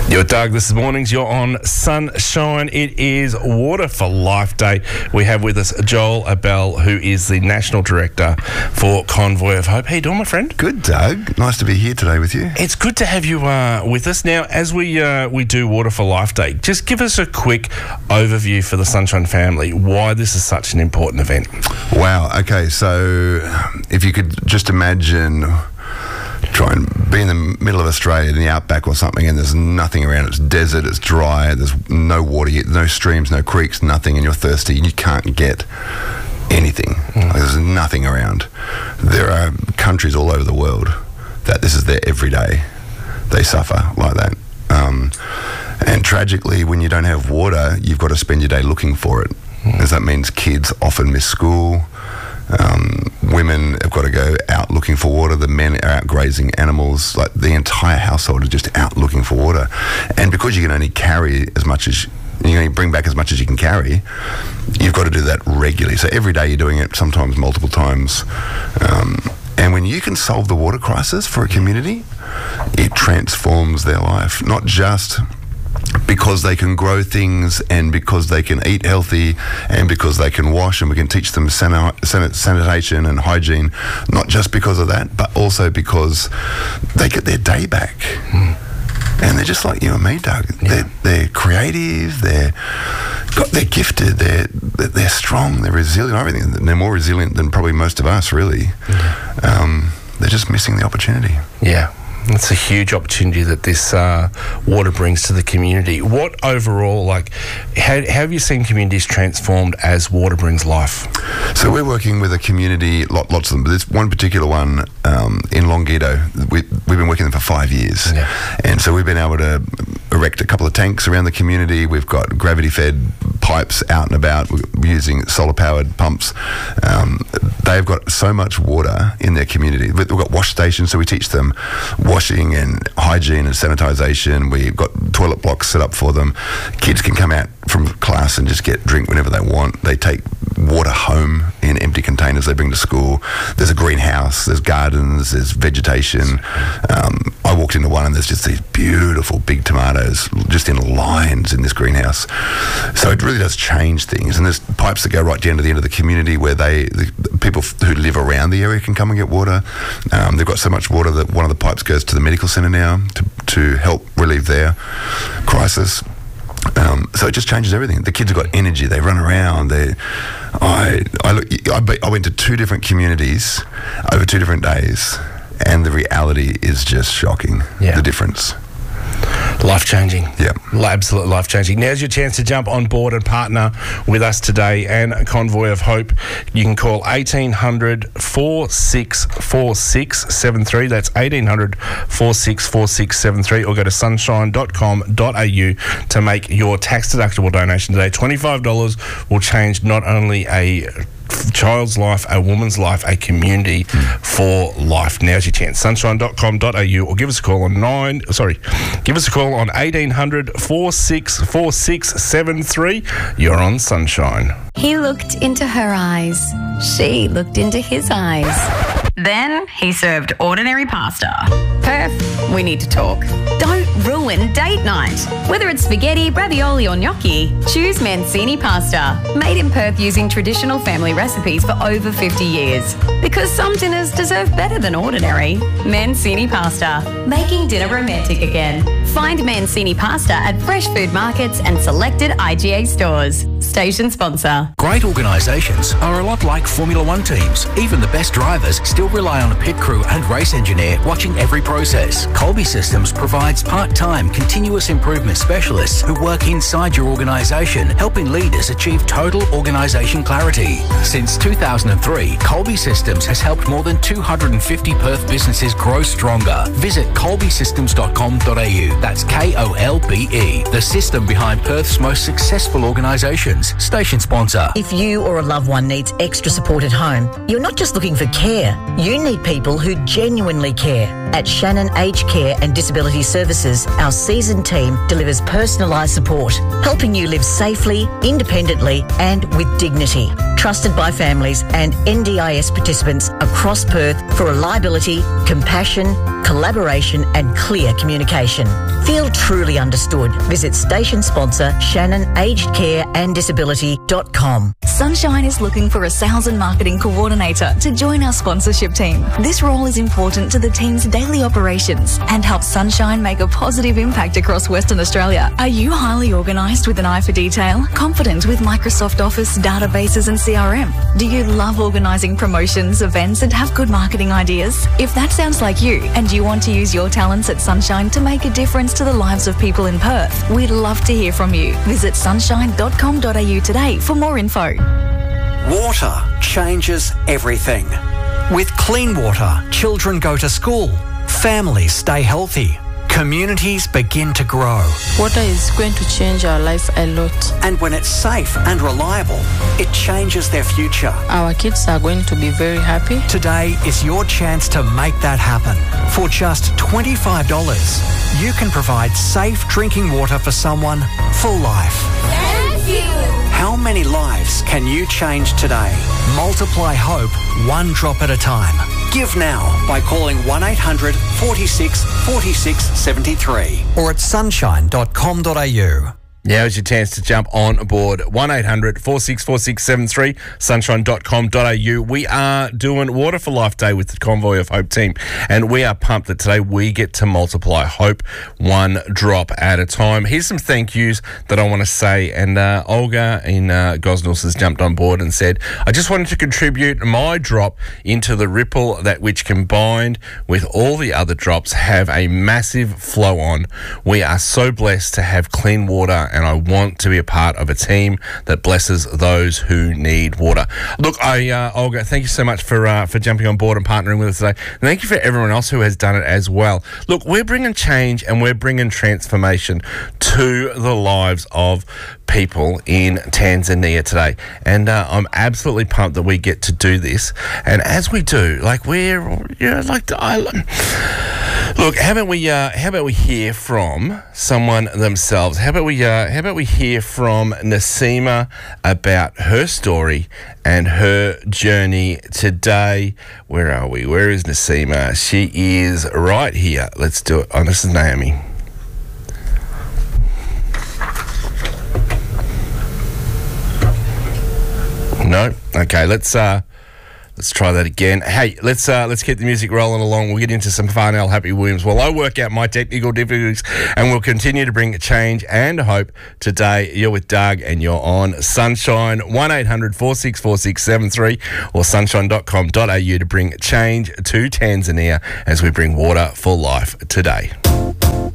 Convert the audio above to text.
You're Doug, this is Mornings, you're on Sunshine. It is Water for Life Day. We have with us Joel Abell, who is the National Director for Convoy of Hope. How you doing, my friend? Good, Doug. Nice to be here today with you. It's good to have you with us. Now, as we do Water for Life Day, just give us a quick overview for the Sunshine family, why this is such an important event. Wow, okay, so if you could just imagine... try and be in the middle of Australia, in the outback or something, and there's nothing around. It's desert, it's dry, there's no water, no streams, no creeks, nothing, and you're thirsty and you can't get anything. Like, there's nothing around. There are countries all over the world that this is their everyday. They suffer like that. And tragically, when you don't have water, you've got to spend your day looking for it. As that means kids often miss school. Women have got to go out looking for water. The men are out grazing animals. Like, the entire household is just out looking for water. And because you can only carry as much as you can only bring back as much as you can carry, you've got to do that regularly. So every day you're doing it, sometimes multiple times. And when you can solve the water crisis for a community, it transforms their life. Not just because they can grow things and because they can eat healthy and because they can wash and we can teach them sanitation and hygiene, not just because of that, but also because they get their day back. And they're just like you and me, Doug. Yeah. They're creative, they're gifted, they're strong, they're resilient, everything. They're more resilient than probably most of us, really. They're just missing the opportunity. Yeah. It's a huge opportunity that this water brings to the community. What overall, how have you seen communities transformed as water brings life? So we're working with a community, lots of them, but there's one particular one in Longito. We've been working with them for 5 years. Yeah. And so we've been able to erect a couple of tanks around the community. We've got gravity-fed pipes out and about. We're using solar-powered pumps. They've got so much water in their community. We've got wash stations, so we teach them washing and hygiene and sanitisation. We've got toilet blocks set up for them. Kids can come out from class and just drink whenever they want. They take water home in empty containers they bring to school. There's a greenhouse, there's gardens, there's vegetation. I walked into one and there's just these beautiful big tomatoes just in lines in this greenhouse. So it really does change things. And there's pipes that go right down to the end of the community where the people who live around the area can come and get water. They've got so much water that one of the pipes goes to the medical centre now to help relieve their crisis. So it just changes everything. The kids have got energy. They run around. I went to 2 different communities over 2 different days, and the reality is just shocking. Yeah. The difference. Life-changing. Yeah. Absolutely life-changing. Now's your chance to jump on board and partner with us today and Convoy of Hope. You can call 1800 464673. That's 1800 464673, or go to sunshine.com.au to make your tax-deductible donation today. $25 will change not only a child's life, a woman's life, a community for life. Now's your chance. Sunshine.com.au, or give us a call on 1800 464673. You're on Sunshine. He looked into her eyes. She looked into his eyes. Then he served ordinary pasta. Perth, we need to talk. Don't ruin date night. Whether it's spaghetti, ravioli or gnocchi, choose Mancini pasta. Made in Perth using traditional family recipes for over 50 years. Because some dinners deserve better than ordinary. Mancini pasta. Making dinner romantic again. Find Mancini pasta at fresh food markets and selected IGA stores. Station sponsor. Great organisations are a lot like Formula One teams. Even the best drivers still rely on a pit crew and race engineer watching every process. Colby Systems provides part-time continuous improvement specialists who work inside your organisation, helping leaders achieve total organisation clarity. Since 2003, Colby Systems has helped more than 250 Perth businesses grow stronger. Visit colbysystems.com.au. That's KOLBE, the system behind Perth's most successful organisations. Station sponsor. If you or a loved one needs extra support at home, you're not just looking for care. You need people who genuinely care. At Shannon Aged Care and Disability Services, our seasoned team delivers personalised support, helping you live safely, independently and with dignity. Trusted by families and NDIS participants across Perth for reliability, compassion, collaboration and clear communication. Feel truly understood. Visit station sponsor ShannonAgedCareAndDisability.com. Sunshine is looking for a sales and marketing coordinator to join our sponsorship team. This role is important to the team's daily operations and helps Sunshine make a positive impact across Western Australia. Are you highly organised with an eye for detail? Confident with Microsoft Office, databases and CRM? Do you love organising promotions, events and have good marketing ideas? If that sounds like you and you want to use your talents at Sunshine to make a difference to the lives of people in Perth, we'd love to hear from you. Visit sunshine.com.au today for more info. Water changes everything. With clean water, children go to school, families stay healthy, communities begin to grow. Water is going to change our life a lot. And when it's safe and reliable, it changes their future. Our kids are going to be very happy. Today is your chance to make that happen. For just $25, you can provide safe drinking water for someone for life. Thank you. How many lives can you change today? Multiply hope one drop at a time. Give now by calling 1-800 46 46 73 or at sunshine.com.au. Now's your chance to jump on board. 1-800 46 46 73, sunshine.com.au. We are doing Water for Life Day with the Convoy of Hope team, and we are pumped that today we get to multiply hope one drop at a time. Here's some thank yous that I want to say, and Olga in Gosnells has jumped on board and said, I just wanted to contribute my drop into the ripple that which combined with all the other drops have a massive flow on. We are so blessed to have clean water, and I want to be a part of a team that blesses those who need water. Look, Olga, thank you so much for jumping on board and partnering with us today. And thank you for everyone else who has done it as well. Look, we're bringing change and we're bringing transformation to the lives of people in Tanzania today, and I'm absolutely pumped that we get to do this. And as we do, like look, how about we hear from someone themselves? How about we hear from Nasima about her story and her journey today? Where are we? Where is Nasima? She is right here. Let's do it. Oh, this is Naomi. No? Okay, let's try that again. Hey, let's keep the music rolling along. We'll get into some Farnell Happy Williams while I work out my technical difficulties, and we'll continue to bring change and hope. Today, you're with Doug and you're on Sunshine. 1-800 46 46 73 or sunshine.com.au to bring change to Tanzania as we bring water for life today.